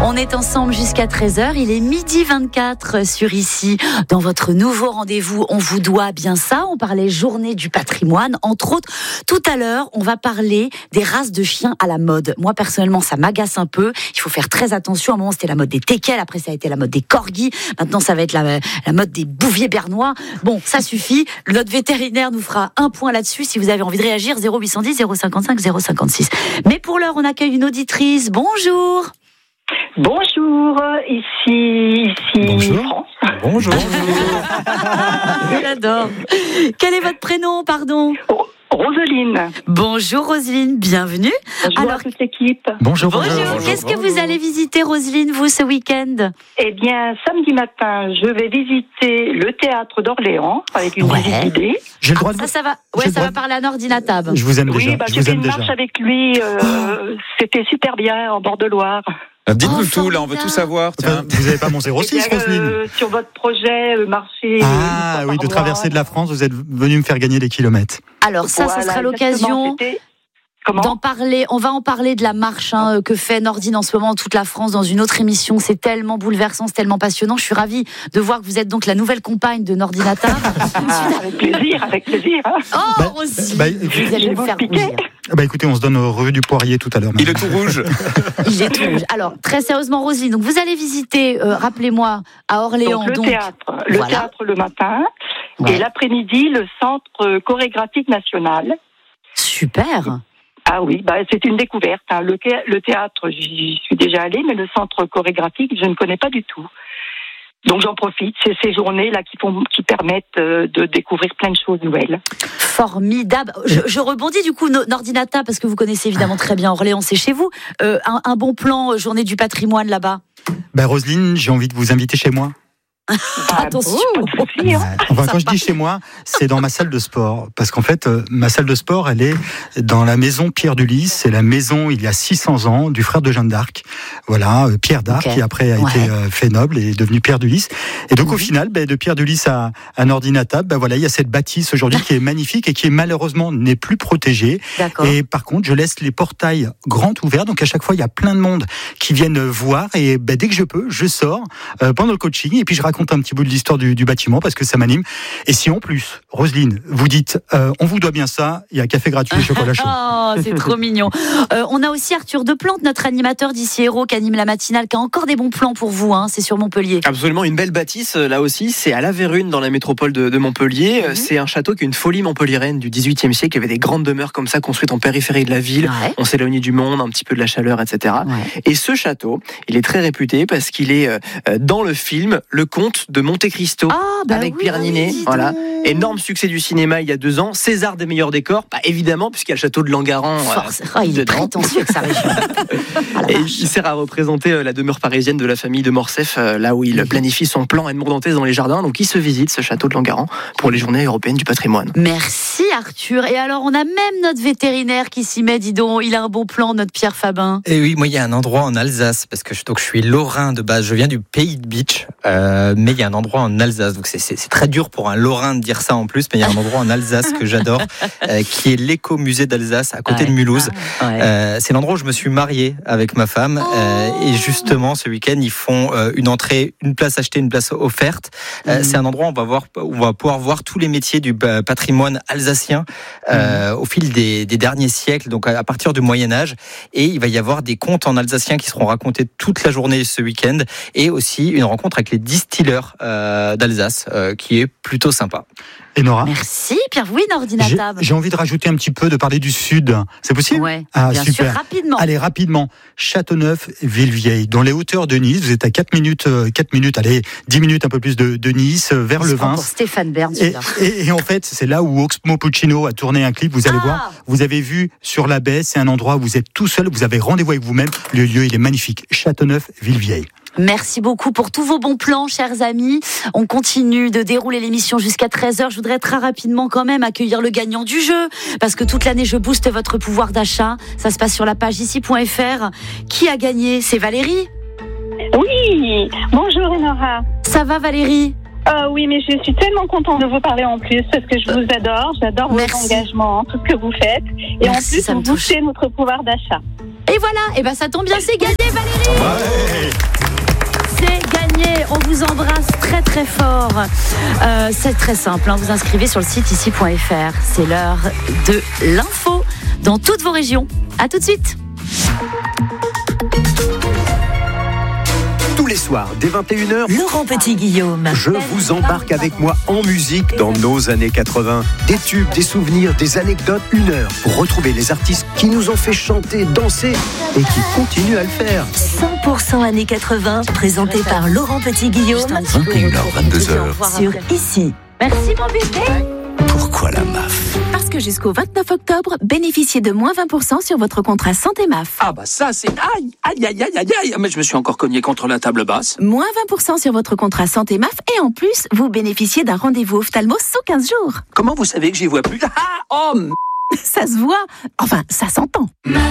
On est ensemble jusqu'à 13h. Il est 12h24 sur Ici. Dans votre nouveau rendez-vous, on vous doit bien ça. On parlait journée du patrimoine. Entre autres, tout à l'heure, on va parler des races de chiens à la mode. Moi, personnellement, ça m'agace un peu. Il faut faire très attention. À un moment, c'était la mode des teckels. Après, ça a été la mode des corgis. Maintenant, ça va être la mode des bouviers bernois. Bon, ça suffit. Notre vétérinaire nous fera un point là-dessus. Si vous avez envie de réagir, 0810 055 056. Mais pour l'heure, on accueille une auditrice. Bonjour. Bonjour, ici Bonjour. France. Bonjour. J'adore. Quel est votre prénom, pardon ? Roselyne. Bonjour Roselyne, bienvenue. Bonjour Alors, à toute l'équipe. Bonjour. Qu'est-ce que vous allez visiter, Roselyne, vous, ce week-end ? Eh bien, samedi matin, je vais visiter le théâtre d'Orléans avec une visite guidée. J'ai le droit de... Ça va, ça va parler à Nordinatab. Je vous aime déjà. Oui, j'ai fait une marche déjà. avec lui. C'était super bien en bord de Loire. Dites-nous tout, formidable. là, on veut tout savoir. Tiens. Vous n'avez pas mon 06, Eh bien, Roselyne sur votre projet, marcher. Ah oui, de traverser de la France, vous êtes venu me faire gagner des kilomètres. Alors ça, ce sera l'occasion d'en parler. On va en parler de la marche que fait Nordine en ce moment dans toute la France dans une autre émission. C'est tellement bouleversant, c'est tellement passionnant. Je suis ravie de voir que vous êtes donc la nouvelle compagne de Nordinatab. Avec plaisir. Hein. Oh, Roselyne, vous allez me faire rougir. Écoutez, on se donne rue du Poirier tout à l'heure. Il est tout rouge. Il est tout rouge. Alors, très sérieusement, Roselyne, donc vous allez visiter, rappelez-moi, à Orléans. Donc, le théâtre le matin et l'après-midi, le centre chorégraphique national. Super. Ah oui, c'est une découverte. Hein. Le théâtre, j'y suis déjà allée, mais le centre chorégraphique, je ne connais pas du tout. Donc j'en profite, c'est ces journées-là qui permettent de découvrir plein de choses nouvelles. Formidable. Je rebondis du coup, Nordinatab, parce que vous connaissez évidemment très bien Orléans, c'est chez vous. Un bon plan, journée du patrimoine là-bas. Roselyne, j'ai envie de vous inviter chez moi. Attention. Quand je dis chez moi, c'est dans ma salle de sport. Parce qu'en fait, ma salle de sport, elle est dans la maison Pierre d'Ulysse. C'est la maison, il y a 600 ans, du frère de Jeanne d'Arc. Voilà, Pierre d'Arc, qui après a été fait noble et est devenu Pierre d'Ulysse. Et donc, au final, de Pierre d'Ulysse à Nordinatab, il y a cette bâtisse aujourd'hui qui est magnifique et qui malheureusement n'est plus protégée. D'accord. Et par contre, je laisse les portails grands ouverts. Donc, à chaque fois, il y a plein de monde qui viennent voir. Et dès que je peux, je sors pendant le coaching et puis je raconte un petit bout de l'histoire du bâtiment parce que ça m'anime. Et si en plus, Roselyne, vous dites on vous doit bien ça, il y a café gratuit et chocolat chaud. Oh, c'est trop mignon. On a aussi Arthur Deplante, notre animateur d'ici Héros, qui anime la matinale, qui a encore des bons plans pour vous. C'est sur Montpellier. Absolument, une belle bâtisse là aussi. C'est à La Vérune, dans la métropole de Montpellier. C'est un château qui est une folie montpelliéraine du XVIIIe siècle. Il y avait des grandes demeures comme ça construites en périphérie de la ville. Ouais. On s'éloignait du monde, un petit peu de la chaleur, etc. Ouais. Et ce château, il est très réputé parce qu'il est dans le film Le Comte de Monte Cristo avec Pierre Ninet. Voilà. Énorme succès du cinéma il y a 2 ans. César des meilleurs décors, évidemment, puisqu'il y a le château de Langaran. Il est prétentieux que ça région. Et il sert à représenter la demeure parisienne de la famille de Morcef, là où il planifie son plan Edmond Dantès dans les jardins. Donc il se visite ce château de Langaran pour les journées européennes du patrimoine. Merci Arthur. Et alors on a même notre vétérinaire qui s'y met, dis donc. Il a un bon plan, notre Pierre Fabin. Et oui, moi il y a un endroit en Alsace, parce que je suis lorrain de base, je viens du pays de Bitche, mais il y a un endroit en Alsace, donc c'est très dur pour un lorrain de dire ça en plus, mais il y a un endroit en Alsace que j'adore, qui est l'écomusée d'Alsace, à côté de Mulhouse. C'est l'endroit où je me suis marié avec ma femme, et justement ce week-end ils font une entrée, une place achetée, une place offerte. C'est un endroit où on va pouvoir voir tous les métiers du patrimoine alsacien au fil des derniers siècles, donc à partir du Moyen-Âge, et il va y avoir des contes en alsacien qui seront racontés toute la journée ce week-end, et aussi une rencontre avec les distilleurs d'Alsace qui est plutôt sympa. Et Nora ? Merci Pierre. Oui, Nordinatab. J'ai envie de rajouter un petit peu, de parler du Sud. C'est possible ? Oui, super. bien sûr, rapidement. Allez, rapidement. Châteauneuf, Villevieille, dans les hauteurs de Nice. Vous êtes à 4 minutes, allez, 10 minutes un peu plus de Nice, vers le Vin. Pour Stéphane Bern. Et en fait, c'est là où Oxmo Puccino a tourné un clip. Vous allez voir, vous avez vu sur la baie, c'est un endroit où vous êtes tout seul, vous avez rendez-vous avec vous-même. Le lieu, il est magnifique. Châteauneuf, Villevieille. Merci beaucoup pour tous vos bons plans, chers amis. On continue de dérouler l'émission jusqu'à 13h. Je voudrais très rapidement quand même accueillir le gagnant du jeu, parce que toute l'année, je booste votre pouvoir d'achat. Ça se passe sur la page ici.fr. Qui a gagné ? C'est Valérie ? Oui, bonjour Enora. Ça va Valérie ? Oui, mais je suis tellement contente de vous parler en plus, parce que je vous adore. J'adore vos engagements, tout ce que vous faites. Et en plus, vous boostez notre pouvoir d'achat. Et voilà, et ça tombe bien, c'est gagné. Valérie. Ouais. C'est gagné, on vous embrasse très très fort. C'est très simple, vous inscrivez sur le site ici.fr. C'est l'heure de l'info dans toutes vos régions. À tout de suite. Tous les soirs, dès 21h, Laurent Petit-Guillaume. je vous embarque avec moi en musique dans nos années 80. Des tubes, des souvenirs, des anecdotes, 1 heure pour retrouver les artistes qui nous ont fait chanter, danser et qui continuent à le faire. 100% années 80, présenté par Laurent Petit-Guillaume. 21h, 22h. Sur Ici. Merci mon bébé. Pourquoi la MAF? Parce que jusqu'au 29 octobre, bénéficiez de moins 20% sur votre contrat santé MAF. Ah bah ça c'est... Aïe, mais je me suis encore cogné contre la table basse. Moins 20% sur votre contrat santé MAF et en plus, vous bénéficiez d'un rendez-vous ophtalmo sous 15 jours. Comment vous savez que j'y vois plus? Ça se voit, enfin ça s'entend.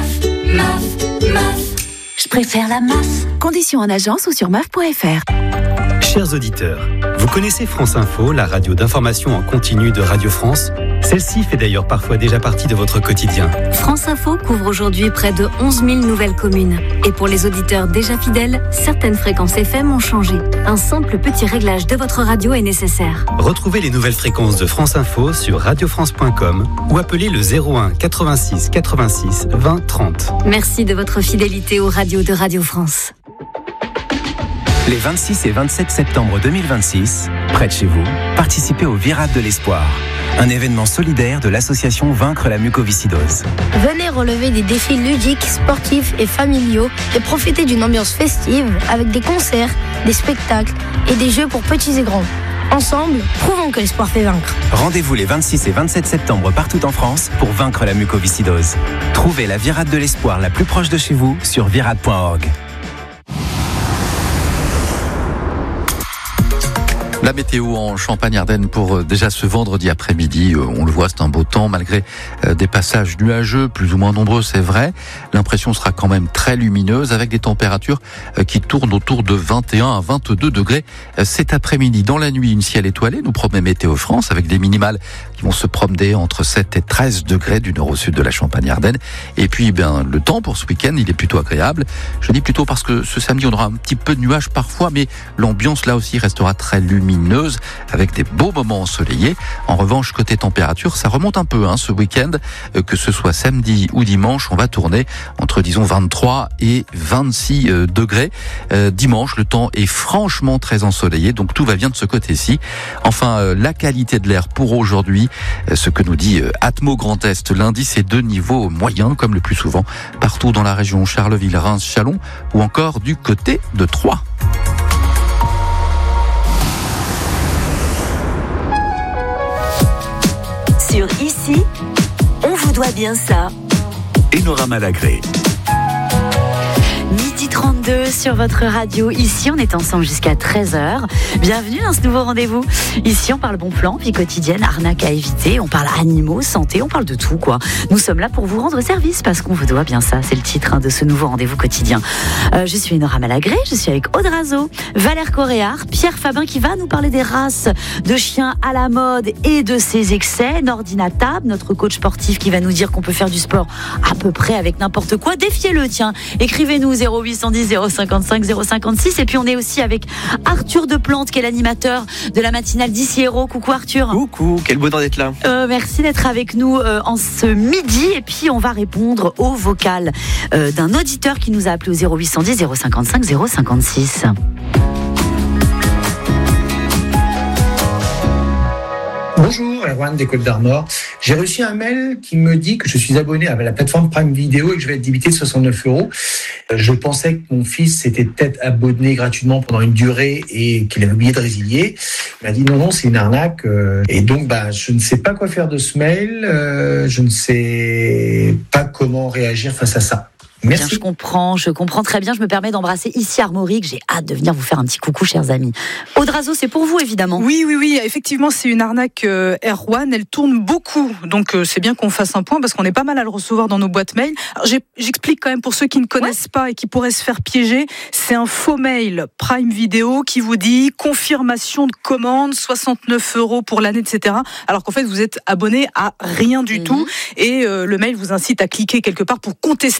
Je préfère la MAF. Conditions en agence ou sur MAF.fr. Chers auditeurs, vous connaissez France Info, la radio d'information en continu de Radio France? Celle-ci fait d'ailleurs parfois déjà partie de votre quotidien. France Info couvre aujourd'hui près de 11 000 nouvelles communes. Et pour les auditeurs déjà fidèles, certaines fréquences FM ont changé. Un simple petit réglage de votre radio est nécessaire. Retrouvez les nouvelles fréquences de France Info sur radiofrance.com ou appelez le 01 86 86 20 30. Merci de votre fidélité aux radios de Radio France. Les 26 et 27 septembre 2026, près de chez vous, participez au Virade de l'Espoir, un événement solidaire de l'association Vaincre la mucoviscidose. Venez relever des défis ludiques, sportifs et familiaux et profiter d'une ambiance festive avec des concerts, des spectacles et des jeux pour petits et grands. Ensemble, prouvons que l'espoir fait vaincre. Rendez-vous les 26 et 27 septembre partout en France pour vaincre la mucoviscidose. Trouvez la Virade de l'Espoir la plus proche de chez vous sur virade.org. La météo en Champagne-Ardenne pour déjà ce vendredi après-midi. On le voit, c'est un beau temps malgré des passages nuageux, plus ou moins nombreux, c'est vrai. L'impression sera quand même très lumineuse avec des températures qui tournent autour de 21 à 22 degrés cet après-midi. Dans la nuit, une ciel étoilé, nous promet Météo France, avec des minimales qui vont se promener entre 7 et 13 degrés du nord au sud de la Champagne-Ardenne. Et puis, le temps pour ce week-end, il est plutôt agréable. Je dis plutôt parce que ce samedi, on aura un petit peu de nuages parfois, mais l'ambiance là aussi restera très lumineuse avec des beaux moments ensoleillés. En revanche, côté température, ça remonte un peu ce week-end, que ce soit samedi ou dimanche, on va tourner entre disons 23 et 26 degrés. Dimanche, le temps est franchement très ensoleillé, donc tout va bien de ce côté-ci. Enfin, la qualité de l'air pour aujourd'hui, ce que nous dit Atmo Grand Est, l'indice est de niveau moyen, comme le plus souvent, partout dans la région Charleville, Reims, Châlons ou encore du côté de Troyes. Sur Ici, on vous doit bien ça. Enora Malagré. Midi 32 sur votre radio. Ici, on est ensemble jusqu'à 13h. Bienvenue dans ce nouveau rendez-vous. Ici, on parle bon plan, vie quotidienne, arnaque à éviter. On parle animaux, santé, on parle de tout, quoi. Nous sommes là pour vous rendre service parce qu'on vous doit bien ça. C'est le titre de ce nouveau rendez-vous quotidien. Je suis Enora Malagré. Je suis avec Aude Razo, Valère Coréard, Pierre Fabin qui va nous parler des races de chiens à la mode et de ses excès. Nordina Tab, notre coach sportif qui va nous dire qu'on peut faire du sport à peu près avec n'importe quoi. Défiez-le, tiens. Écrivez-nous 0810 055 056. Et puis on est aussi avec Arthur Deplante qui est l'animateur de la matinale d'Ici Héros. Coucou Arthur. Coucou, quel bonheur d'être là. Merci d'être avec nous en ce midi. Et puis on va répondre au vocal d'un auditeur qui nous a appelé au 0810 055 056. Bonjour, Erwan des Côtes d'Armor. J'ai reçu un mail qui me dit que je suis abonné à la plateforme Prime Video et que je vais être débité de 69 €. Je pensais que mon fils s'était peut-être abonné gratuitement pendant une durée et qu'il avait oublié de résilier. Il m'a dit non, c'est une arnaque. Et donc, je ne sais pas quoi faire de ce mail. Je ne sais pas comment réagir face à ça. Merci. Bien, je comprends très bien. Je me permets d'embrasser ici Armorique. J'ai hâte de venir vous faire un petit coucou, chers amis. Aude Razo, c'est pour vous, évidemment. Oui. Effectivement, c'est une arnaque Erwan. Elle tourne beaucoup. Donc, c'est bien qu'on fasse un point parce qu'on est pas mal à le recevoir dans nos boîtes mail. Alors, j'explique quand même pour ceux qui ne connaissent pas et qui pourraient se faire piéger. C'est un faux mail Prime Video qui vous dit confirmation de commande, 69 € pour l'année, etc. Alors qu'en fait, vous êtes abonné à rien du tout. Et le mail vous incite à cliquer quelque part pour contester l'abonnement.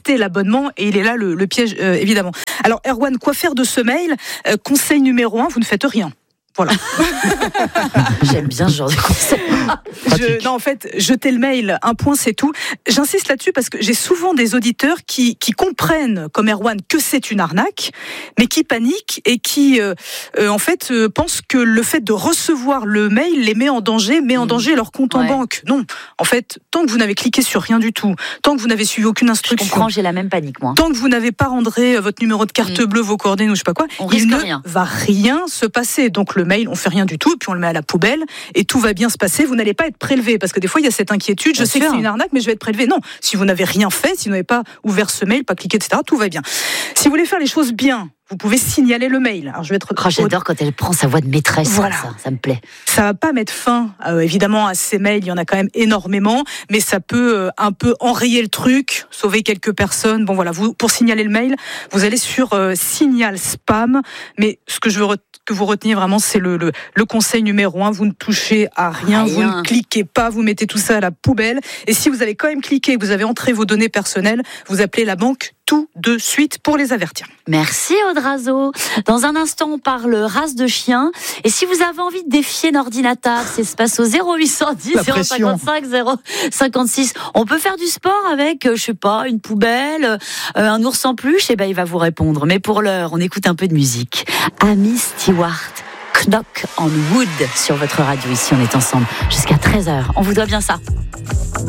certainement, et il est là le piège, évidemment. Alors Erwan, quoi faire de ce mail ? Conseil numéro 1, vous ne faites rien. Voilà. J'aime bien ce genre de conseil. Non, en fait, jetez le mail, un point, c'est tout. J'insiste là-dessus parce que j'ai souvent des auditeurs qui comprennent, comme Erwan, que c'est une arnaque, mais qui paniquent et qui, en fait, pensent que le fait de recevoir le mail les met en danger leur compte en banque. Non, en fait, tant que vous n'avez cliqué sur rien du tout, tant que vous n'avez suivi aucune instruction, je comprends, j'ai la même panique, moi. Tant que vous n'avez pas rentré votre numéro de carte bleue, vos coordonnées ou je sais pas quoi, il ne va rien se passer. Donc le mail, on fait rien du tout, et puis on le met à la poubelle, et tout va bien se passer. Vous n'allez pas être prélevé, parce que des fois il y a cette inquiétude. Je sais que c'est une arnaque, mais je vais être prélevé. Non, si vous n'avez rien fait, si vous n'avez pas ouvert ce mail, pas cliqué, etc., tout va bien. Si vous voulez faire les choses bien, vous pouvez signaler le mail. Alors je vais être. J'adore quand elle prend sa voix de maîtresse. Voilà. Ça me plaît. Ça va pas mettre fin, évidemment, à ces mails. Il y en a quand même énormément, mais ça peut un peu enrayer le truc, sauver quelques personnes. Bon voilà, vous pour signaler le mail, vous allez sur signal spam. Mais ce que je veux que vous reteniez vraiment, c'est le conseil numéro 1. Vous ne touchez à rien, vous ne cliquez pas, vous mettez tout ça à la poubelle. Et si vous avez quand même cliqué, que vous avez entré vos données personnelles, vous appelez la banque tout de suite pour les avertir. Merci Audrazo. Dans un instant, on parle race de chien. Et si vous avez envie de défier Nordinator, ça se passe au 0810 055 056. On peut faire du sport avec, je sais pas, une poubelle, un ours en peluche, et ben il va vous répondre. Mais pour l'heure, on écoute un peu de musique. Amy Stewart, Knock on Wood sur votre radio. Ici, on est ensemble jusqu'à 13h. On vous doit bien ça.